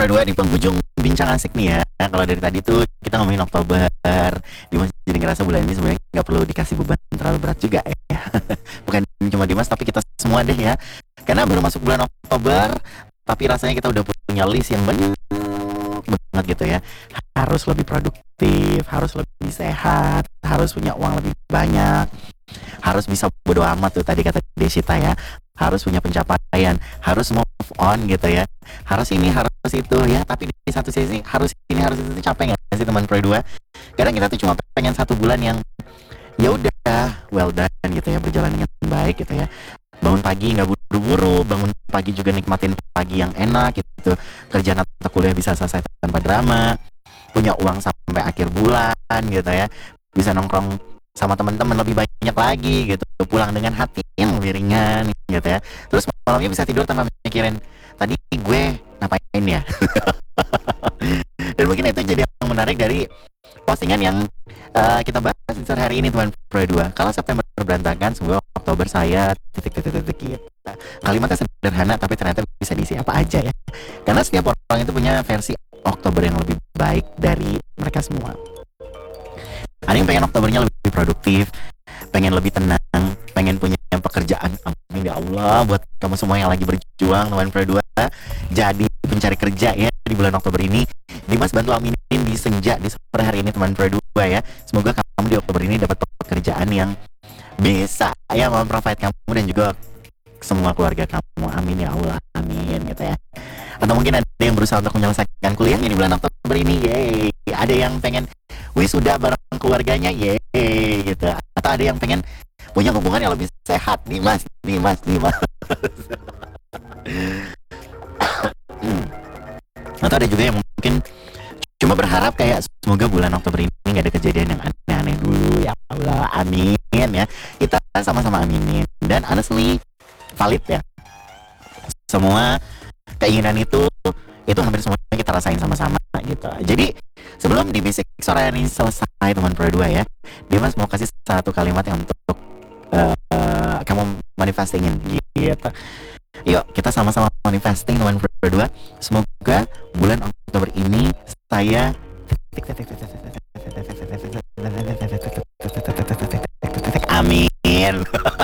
Berdua di penghujung bincang asik nih ya. Kalau dari tadi tuh kita ngomongin Oktober, Dimas jadi ngerasa bulan ini sebenarnya nggak perlu dikasih beban terlalu berat juga ya. Bukan cuma Dimas tapi kita semua deh ya. Karena baru masuk bulan Oktober, tapi rasanya kita udah punya list yang banyak banget gitu ya. Harus lebih produktif, harus lebih sehat, harus punya uang lebih banyak, harus bisa bodo amat tuh tadi kata Desita ya, harus punya pencapaian, harus move on gitu ya, harus ini harus itu ya. Tapi di satu sisi harus ini harus itu, capek nggak sih teman Pro 2? Kadang kita tuh cuma pengen satu bulan yang ya udah well done gitu ya, berjalan dengan baik gitu ya. Bangun pagi nggak buru-buru, bangun pagi juga nikmatin pagi yang enak gitu, kerjaan atau kuliah bisa selesai tanpa drama, punya uang sampai akhir bulan gitu ya, bisa nongkrong sama teman-teman lebih banyak lagi gitu, pulang dengan hati yang lebih ringan gitu ya. Terus malamnya bisa tidur tanpa mikirin tadi gue ngapain ya. Dan mungkin itu jadi yang menarik dari postingan yang kita bahas sore hari ini teman Pro 2. Kalau September berantakan, semoga Oktober saya titik gitu. Kalimatnya sederhana tapi ternyata bisa diisi apa aja ya. Karena setiap orang itu punya versi Oktober yang lebih baik dari mereka semua. Ada yang pengen Oktobernya lebih produktif, pengen lebih tenang, pengen punya pekerjaan. Amin ya Allah buat kamu semua yang lagi berjuang teman Pro 2 jadi pencari kerja ya di bulan Oktober ini. Dimas bantu aminin di senja di sore hari ini teman Pro 2 ya. Semoga kamu di Oktober ini dapat pekerjaan yang bisa ya memprovide kamu dan juga semua keluarga kamu. Amin ya Allah, amin gitu ya. Atau mungkin ada yang berusaha untuk menyelesaikan kuliahnya di bulan Oktober ini, yeay. Ada yang pengen wisuda bareng keluarganya, yeay gitu. Atau ada yang pengen punya hubungan yang lebih sehat, Dimas. Atau ada juga yang mungkin cuma berharap kayak semoga bulan Oktober ini gak ada kejadian yang aneh-aneh dulu ya Allah, amin ya. Kita sama-sama aminin. Dan honestly valid ya, semua keinginan itu hampir semuanya kita rasain sama-sama gitu. Jadi sebelum di Bisik Sore ini selesai teman Pro 2 ya, Dimas mau kasih satu kalimat yang untuk kamu manifestingin gitu. Yuk kita sama-sama manifesting teman Pro 2. Semoga bulan Oktober ini saya amin.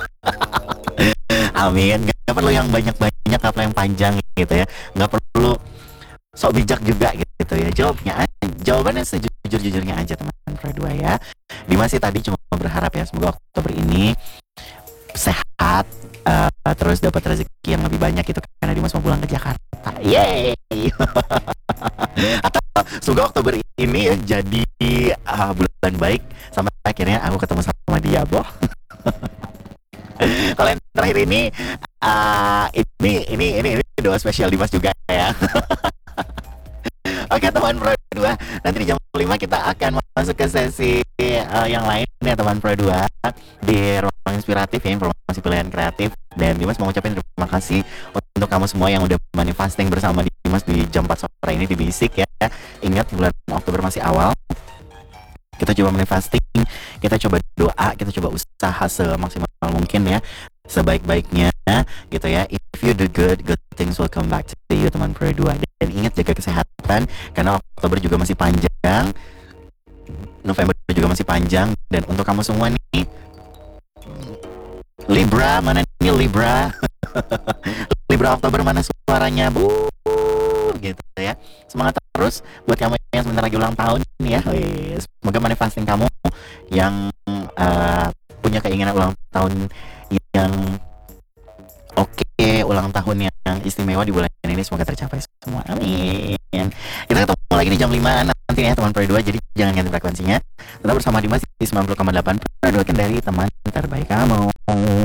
Amin. Gak perlu yang banyak-banyak, gak perlu yang panjang gitu ya. Gak perlu sok bijak juga gitu ya. Jawabannya sejujur-jujurnya aja teman Pro 2 ya. Dimas sih tadi cuma berharap ya semoga Oktober ini sehat, terus dapat rezeki yang lebih banyak gitu karena Dimas mau pulang ke Jakarta. Yeay. Atau semoga Oktober ini jadi bulan baik sampai akhirnya aku ketemu sama dia, boh. Kalau yang terakhir ini doa spesial Dimas juga ya. Oke teman Pro 2, nanti di jam 5 kita akan masuk ke sesi yang lain ya teman Pro 2 di ruang inspiratif ya, informasi pilihan kreatif. Dan Dimas mau ucapin terima kasih untuk kamu semua yang udah manifesting bersama Dimas di jam 4 sore ini di Bisik ya. Ingat bulan Oktober masih awal, kita coba manifesting, kita coba doa, kita coba usaha semaksimal mungkin ya, sebaik-baiknya gitu ya. If you do good things will come back to you teman Pro 2. Dan ingat jaga kesehatan karena Oktober juga masih panjang, November juga masih panjang. Dan untuk kamu semua nih Libra, mana nih Libra? Libra Oktober mana suaranya bu? Gitu ya. Semangat terus buat kamu yang sebentar lagi ulang tahun ya. Semoga manifesting kamu yang punya keinginan ulang tahun yang oke, ulang tahun yang istimewa di bulan ini semoga tercapai semua. Amin. Kita ketemu lagi di jam 5 nanti ya teman Pro 2. Jadi jangan ganti frekuensinya. Tetap bersama Dimas di 90,8 Pro 2 Kendari, teman terbaik kamu.